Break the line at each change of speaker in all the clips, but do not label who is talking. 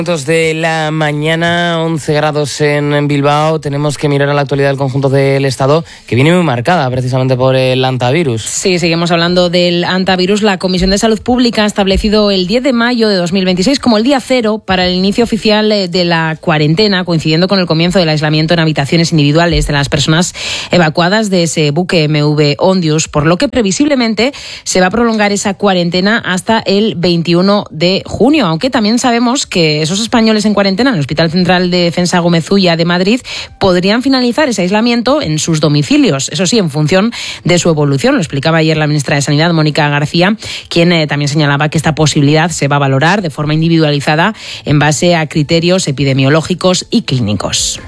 De la mañana, 11 grados en Bilbao. Tenemos que mirar a la actualidad del conjunto del Estado, que viene muy marcada precisamente por el hantavirus.
Sí, seguimos hablando del hantavirus. La Comisión de Salud Pública ha establecido el 10 de mayo de 2026 como el día cero para el inicio oficial de la cuarentena, coincidiendo con el comienzo del aislamiento en habitaciones individuales de las personas evacuadas de ese buque MV Ondius, por lo que previsiblemente se va a prolongar esa cuarentena hasta el 21 de junio, aunque también sabemos que esos españoles en cuarentena en el Hospital Central de Defensa Gómez Ulla de Madrid podrían finalizar ese aislamiento en sus domicilios, eso sí, en función de su evolución. Lo explicaba ayer la ministra de Sanidad, Mónica García, quien también señalaba que esta posibilidad se va a valorar de forma individualizada en base a criterios epidemiológicos y clínicos.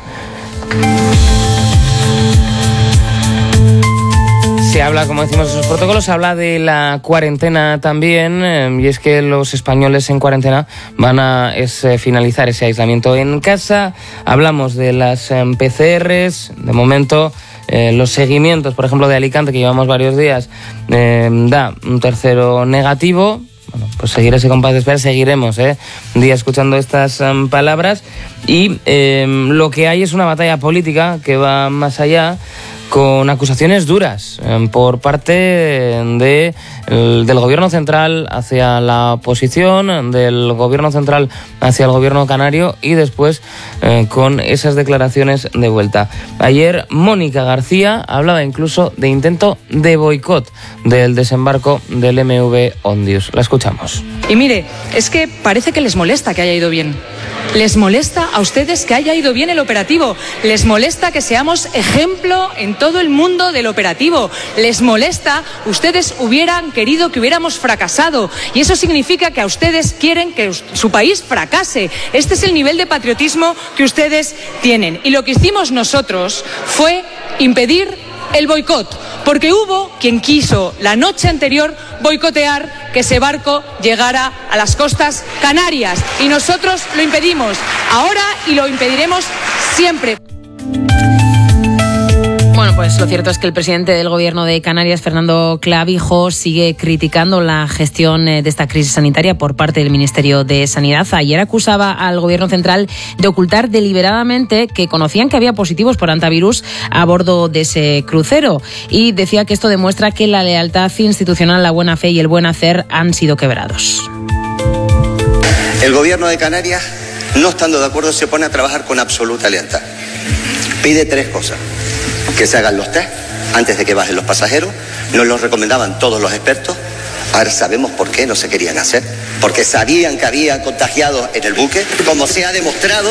Se habla, como decimos, de esos protocolos, se habla de la cuarentena también, y es que los españoles en cuarentena van a finalizar ese aislamiento en casa. Hablamos de las PCRs, de momento los seguimientos, por ejemplo, de Alicante, que llevamos varios días, da un tercero negativo. Bueno, pues seguiré ese compás de espera, seguiremos un día escuchando estas palabras, y lo que hay es una batalla política que va más allá, con acusaciones duras por parte del gobierno central hacia la oposición, del gobierno central hacia el gobierno canario, y después con esas declaraciones de vuelta. Ayer Mónica García hablaba incluso de intento de boicot del desembarco del MV Ondius. La escuchamos.
Y mire, es que parece que les molesta que haya ido bien. Les molesta a ustedes que haya ido bien el operativo. Les molesta que seamos ejemplo en todo el mundo del operativo. Les molesta, ustedes hubieran querido que hubiéramos fracasado. Y eso significa que a ustedes quieren que su país fracase. Este es el nivel de patriotismo que ustedes tienen. Y lo que hicimos nosotros fue impedir el boicot, porque hubo quien quiso la noche anterior boicotear que ese barco llegara a las costas canarias, y nosotros lo impedimos ahora y lo impediremos siempre.
Bueno, pues lo cierto es que el presidente del Gobierno de Canarias, Fernando Clavijo, sigue criticando la gestión de esta crisis sanitaria por parte del Ministerio de Sanidad. Ayer acusaba al Gobierno central de ocultar deliberadamente que conocían que había positivos por hantavirus a bordo de ese crucero, y decía que esto demuestra que la lealtad institucional, la buena fe y el buen hacer han sido quebrados.
El Gobierno de Canarias, no estando de acuerdo, se pone a trabajar con absoluta lealtad. Pide 3 cosas. Que se hagan los test antes de que bajen los pasajeros. Nos los recomendaban todos los expertos. Ahora sabemos por qué no se querían hacer. Porque sabían que había contagiados en el buque. Como se ha demostrado,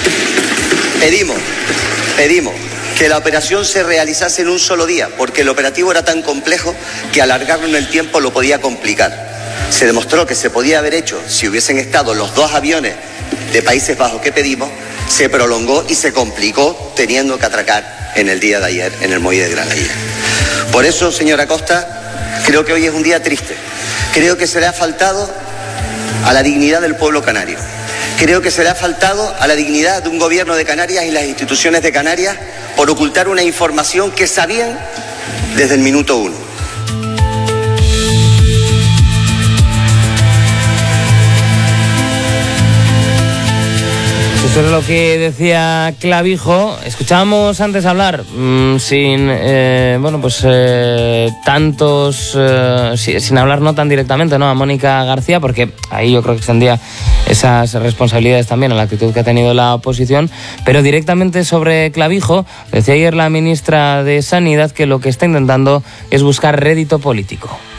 pedimos que la operación se realizase en un solo día, porque el operativo era tan complejo que alargarlo en el tiempo lo podía complicar. Se demostró que se podía haber hecho si hubiesen estado los 2 aviones de Países Bajos que pedimos. Se prolongó y se complicó teniendo que atracar en el día de ayer en el muelle de Granadilla. Por eso, señora Costa, creo que hoy es un día triste. Creo que se le ha faltado a la dignidad del pueblo canario. Creo que se le ha faltado a la dignidad de un gobierno de Canarias y las instituciones de Canarias por ocultar una información que sabían desde el minuto 1.
Eso es lo que decía Clavijo. Escuchábamos antes hablar sin hablar no tan directamente, ¿no?, a Mónica García, porque ahí yo creo que extendía esas responsabilidades también a la actitud que ha tenido la oposición, pero directamente sobre Clavijo decía ayer la ministra de Sanidad que lo que está intentando es buscar rédito político.